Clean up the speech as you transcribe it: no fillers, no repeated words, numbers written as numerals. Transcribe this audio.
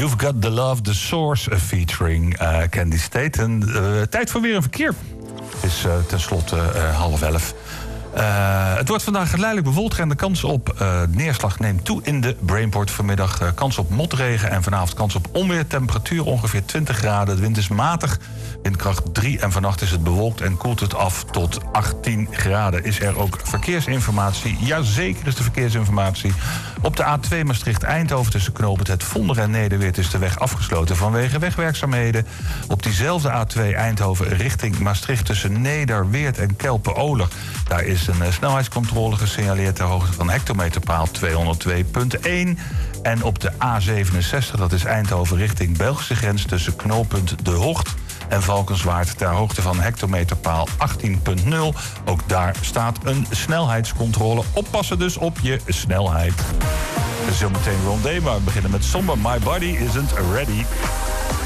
You've Got The Love, The Source featuring Candy State. En tijd voor weer een verkeer. Het is tenslotte 10:30. Het wordt vandaag geleidelijk bewolkt en de kans op neerslag neemt toe in de Brainport vanmiddag. Kans op motregen en vanavond kans op onweer. Temperatuur ongeveer 20 graden. De wind is matig, windkracht 3. En vannacht is het bewolkt en koelt het af tot 18 graden. Is er ook verkeersinformatie? Jazeker is de verkeersinformatie. Op de A2 Maastricht-Eindhoven tussen knooppunt Het Vonder en Nederweert is de weg afgesloten vanwege wegwerkzaamheden. Op diezelfde A2 Eindhoven richting Maastricht tussen Nederweert en Kelpen-Oler. Daar is een snelheidscontrole gesignaleerd ter hoogte van hectometerpaal 202.1. En op de A67, dat is Eindhoven richting Belgische grens tussen knooppunt De Hocht en Valkenswaard ter hoogte van hectometerpaal 18.0. Ook daar staat een snelheidscontrole. Oppassen dus op je snelheid. Zometeen Ron Day, maar we beginnen met Somber. My Body Isn't Ready.